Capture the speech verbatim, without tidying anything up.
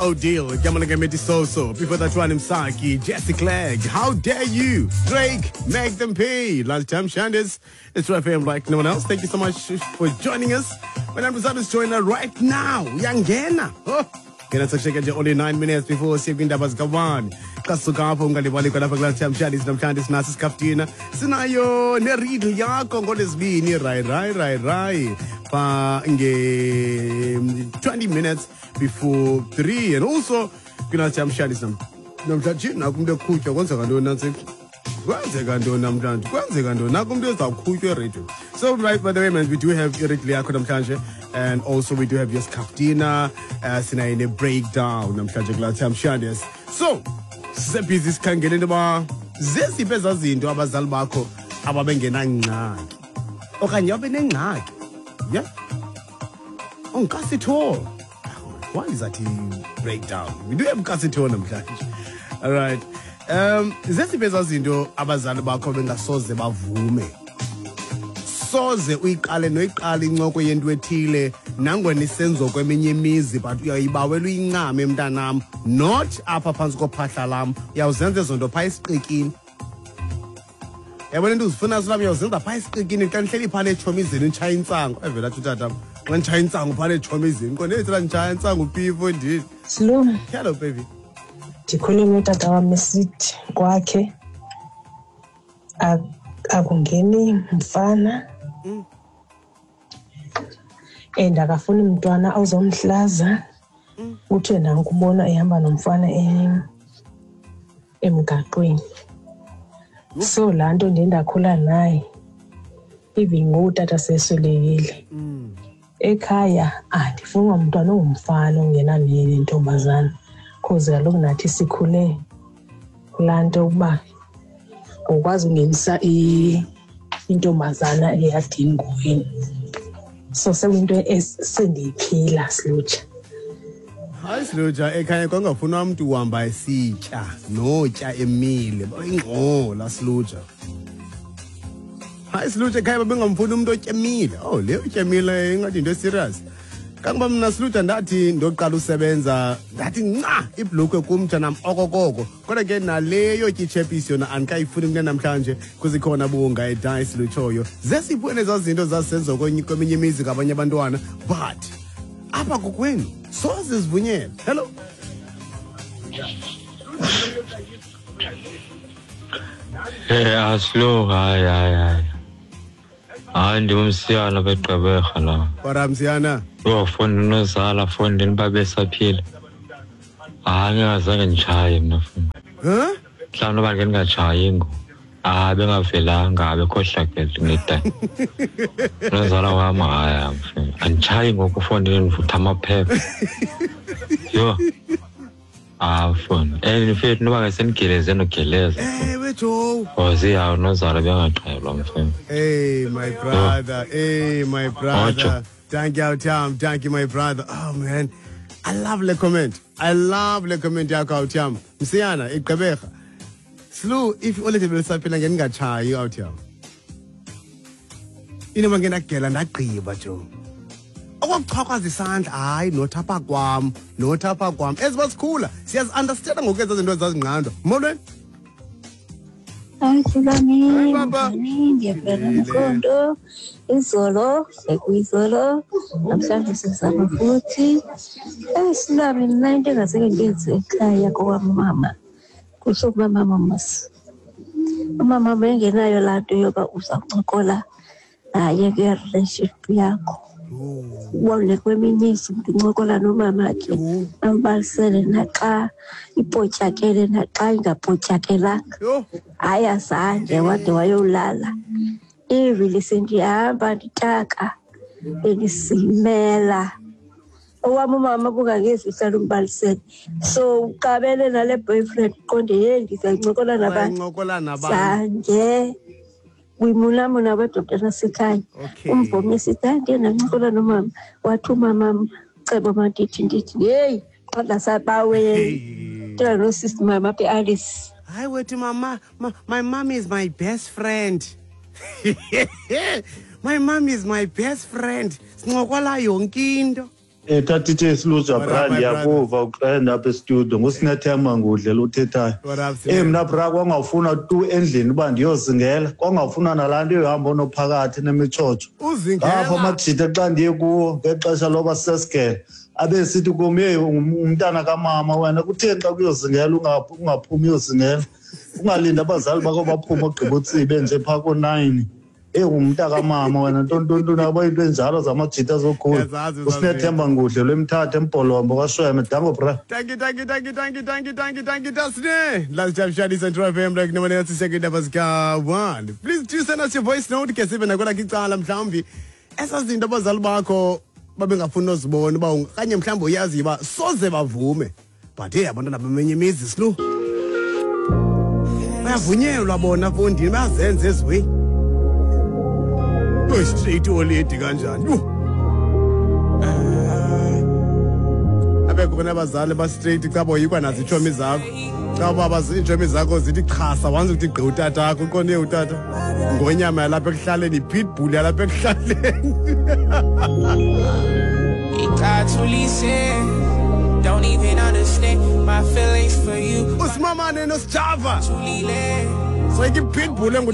Odile, Gamalagame Soso, before that one Msaki, Jesse Clegg, how dare you? Drake, make them pay. Lunchtime Shandis, it's F M like no one else. Thank you so much for joining us. My name is Adis joining us right now. Yangena. Oh. Only nine minutes before saving Dabas Gawan. Kasuka from Galibali Kalapagla Chamshadis, Namchandis, Nasis Kaftina, Sinayo, Nerid Yako, what is being near right, right, right, right. Pa twenty minutes before three, and also, Gina Chamshadis, Namchandis, Nakum Kucha, once I do nothing. So right by the way, man, we do have Eric Liakodam Kanje, and also we do have yes Kaftina as in a breakdown. I'm Shandis. So Sepizis can get in the bar. Zesi Bezazin to Abazalbako, Ababengenang. Okay, you've been nag. Yeah. On Cassitol. Why is that breakdown? We do have Cassitol. All right. Um, zesi bezazinto abazali bakho bengasoze bavume. Soze uyiqale noyiqala incoko yento ethile nangona isenzo kweminye imizi but uyayibawela uyincame mntanam not apha phansi kophahla lam uyawuzenza zonto pha isiqikini. Yabona into uzifuna slam uyawuzenza pha isiqikini xa nihleli pha echomizini utshaya intsango evela athi utata xa nitshaya intsango pha echomizini konke ethela nitshaya intsango pifo ndini. Slow. Hello baby. Ndikhuluma utata wami esithi kwakhe akungeni mfana and akafuni umntwana ozomhlaza uthi nanku ubona ehamba nomfana emgaqweni. So laa nto ndiye ndakhula naye even ngutata seswelekile ekhaya andifuna umntwana ongumfana ongena nentombazana. Cause kaloku nathi sikhule kulaa nto ukuba ngokwazi ungenisa intombazana eyadini ngoyini. So sekuyinto esendiyiphila Slutsha. Hayi Slutsha, ekhaya kwangafuna umuntu uhamba esitya notya emile bayingqola Slutsha. Hayi Slutsha, ekhaya babengamfuni umuntu otya emile. Oh le otya emile ingathi into serious. Kangoba mina Slutsha ndathi ndoqala usebenza ndathi nca ibhlukwe kumtsha nam okokoko kodwa ke naleyo tyitshepisi yona andikayifuni mna namhlanje kuzikhona bunga edice lutshoyo zesiphuene zazinto zasenzo kweminye imizi ngabanye abantwana but apha kokwenu soze sivunyelwe. Hello. Hey aslo hayi hayi hayi hayi ndimsiyana beGqeberha la. Para msiyana Yofunda nozala fondeni babesaphila. Hayi ngazange ngishaye mina fundi. Huh? Mhlawumbe bange ngingatshayi ngo. Ah bengavelanga abekhohlakele ngedai. Nozala wami hayi mfana. Angishayi ngokufondeni ngivutha amaphepha. Yo. Ah fona. Eh mfethu noba ngesengeleze nogeleza. Eh wethu. Ozi yawo nozala bengaxayelwa mfana. Hey my brother. Hey my brother. Thank you, Tam. Thank you, my brother. Oh, man. I love the comment. I love the comment, Yako, Tam. Msiana, Ikabeka. Slow, if you only will something again, got chai, you out here. You know, I'm going to kill and that tree, but you. Oh, talk as the sand, I, no tapaquam, no tapaquam. As was cooler. She has understood and okay, doesn't do that. Modern. Hi, Baba. Mkondo, izolo, ekwizolo, namhlanje sisama futhi. Esilami mina into engasekengenzi ekhaya kokwamama. Kusho kuba mama mas. Umama bengenayo laa nto yoba uzawuncokola naye kwi-relationship yakho. Ubone kweminye izinto uncokola nomama akhe ambalisele naxa ipotyakele naxa ingapotyakelanga. Hayi azange wade wayolala ivili sendihamba nditaka bendisimela owami umama kungangezihlala umbalisele so uqabele nale boyfriend qonde hey ngizancokola nabantu zange uyimulamo nabadoda nasekhaya umvomi sithi ndancokola nomama wathi umama cebo mandithi ndithi hey qala sabawe tell no sister mama apha Alice. Hi wait mama my, my mom is my best friend. My mom is my best friend. Sincokola yonke into. Eh thathithi siluja What up, brand my yakuva uqenda apha e-studio nguSinathemba Ngudlela uthethayo. What up, Eh Sine? mina bra kwangafuna tu endlini uba ndiyozingela kwangafuna nalanto yohamba onophakathi nemitshotsho. Uzingela. Ngapha amajita xa ndiye kuwo ngexesha loba sesigela abe sithi kume umntana kamama wena kutheni xa kuyozingela ungaphumi uyozingela ungalinda abazali bakho baphume ogqiba utsibe nje phaa ko-nine. Eh umntaka mama wena ntonto nabo into enjalo zamajita zokhulu. Yazazi, uSinathemba Ngudlela emthatha empolombo kaShweme dango bra. Thank you, thank you, thank you, thank you, thank you, thank you, thank you. That's it. Last time, Shadi Central F M, like no one else is second of us. One. Please do send us your voice note. Because even I go like it's all I'm telling Esas zinto abazali bakho babengafuna uzibona ba kanye mhlawumbe uyazi ba soze bavume. But hey abantwana bamenye imizi slu. Bayavunyelwa bona fondini bazenze ezwe. Go straight to late kanjani. Yo. Abekho khona abazali ba straight xa boyikwa nazi ichomi zakho. Xa baba ichomi zakho zithi chasa wanze uthi gqi utata akho uqonde utata. Ngonyama yalapha ekuhlaleni pitbull yalapha ekuhlaleni. Don't even understand my feelings for you. Usimamane noSjava. So ikipitbull